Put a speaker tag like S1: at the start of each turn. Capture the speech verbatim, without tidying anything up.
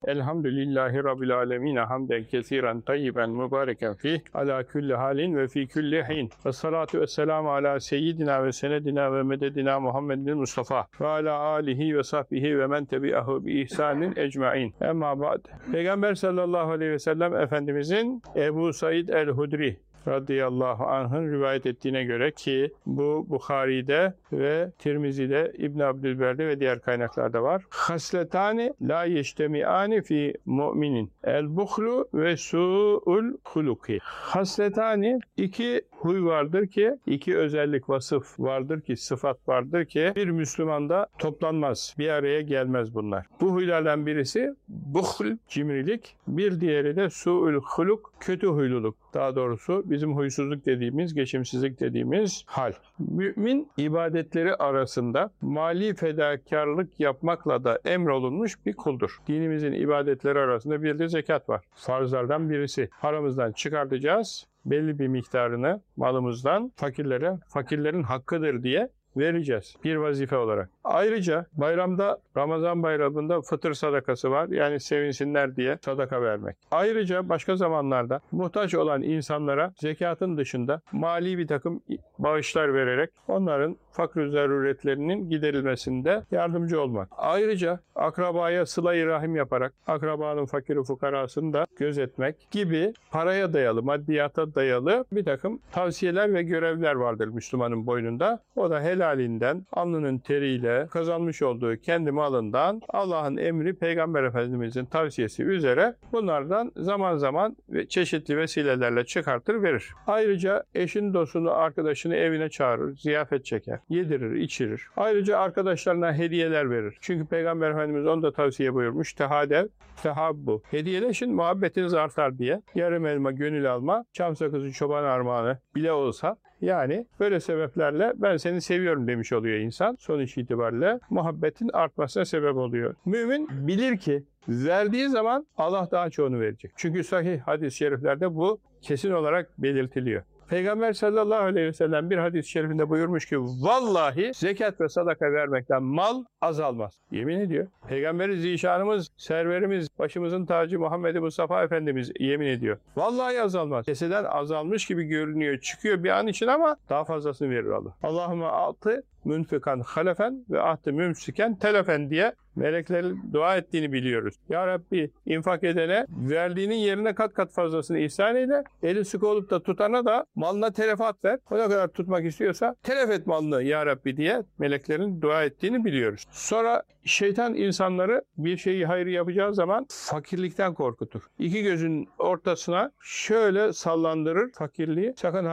S1: Elhamdülillahi Rabbil alemin. Hamden kesiren tayyiben mübareken fih. Ala külli halin ve fi külli hin. Ve salatu ve selamu ala seyyidina ve senedina ve mededina Muhammedin Mustafa. Ve ala alihi ve sahbihi ve men tebi'ahu bi ihsanin ecmain. Emma ba'd. Peygamber sallallahu aleyhi ve sellem Efendimizin Ebu Said el-Hudri radıyallahu anh'ın rivayet ettiğine göre, ki bu Bukhari'de ve Tirmizi'de, İbn Abdülber'de ve diğer kaynaklarda var. Hasletani la yeştemiani fi mu'minin. El buhlu ve su'ul huluki. Hasletani, iki huy vardır ki, iki özellik, vasıf vardır ki, sıfat vardır ki bir Müslümanda toplanmaz, bir araya gelmez bunlar. Bu huylardan birisi buhl, cimrilik, bir diğeri de su'ul huluk, kötü huyluluk. Daha doğrusu bizim huysuzluk dediğimiz, geçimsizlik dediğimiz hal. Mümin ibadetleri arasında mali fedakarlık yapmakla da emrolunmuş bir kuldur. Dinimizin ibadetleri arasında bir de zekat var. Farzlardan birisi. Paramızdan çıkartacağız, belli bir miktarını malımızdan fakirlere, fakirlerin hakkıdır diye vereceğiz bir vazife olarak. Ayrıca bayramda, Ramazan bayramında fıtır sadakası var. Yani sevinsinler diye sadaka vermek. Ayrıca başka zamanlarda muhtaç olan insanlara zekatın dışında mali bir takım bağışlar vererek onların fakr-ı zaruretlerinin giderilmesinde yardımcı olmak. Ayrıca akrabaya sıla-i rahim yaparak akrabanın fakiri fukarasını da gözetmek gibi paraya dayalı, maddiyata dayalı bir takım tavsiyeler ve görevler vardır Müslümanın boynunda. O da helalinden, alnının teriyle kazanmış olduğu kendi malından Allah'ın emri, Peygamber Efendimizin tavsiyesi üzere bunlardan zaman zaman ve çeşitli vesilelerle çıkartır verir. Ayrıca eşini, dostunu, arkadaşını evine çağırır, ziyafet çeker, yedirir, içirir. Ayrıca arkadaşlarına hediyeler verir. Çünkü Peygamber Efendimiz onu da tavsiye buyurmuş. Tehadev, tehabbu. Hediyeleşin, muhabbetiniz artar diye. Yarım elma gönül alma, çam sakızı çoban armağanı bile olsa, yani böyle sebeplerle ben seni seviyorum demiş oluyor insan. Sonuç itibariyle muhabbetin artmasına sebep oluyor. Mümin bilir ki verdiği zaman Allah daha çoğunu verecek. Çünkü sahih hadis-i şeriflerde bu kesin olarak belirtiliyor. Peygamber sallallahu aleyhi ve sellem bir hadis-i şerifinde buyurmuş ki vallahi zekat ve sadaka vermekten mal azalmaz. Yemin ediyor. Peygamberi zişanımız, serverimiz, başımızın tacı Muhammed Mustafa Efendimiz yemin ediyor. Vallahi azalmaz. Keseden azalmış gibi görünüyor, çıkıyor bir an için ama daha fazlasını verir Allah. Allahümme altı münfikan halefen ve ahtı mümsiken telefen diye meleklerin dua ettiğini biliyoruz. Ya Rabbi, infak edene verdiğinin yerine kat kat fazlasını ihsan eyle. Eli sıkı olup da tutana da malına telefat ver. O ne kadar tutmak istiyorsa telef et malını Ya Rabbi diye meleklerin dua ettiğini biliyoruz. Sonra şeytan insanları bir şeyi hayır yapacağı zaman fakirlikten korkutur. İki gözün ortasına şöyle sallandırır fakirliği. Sakın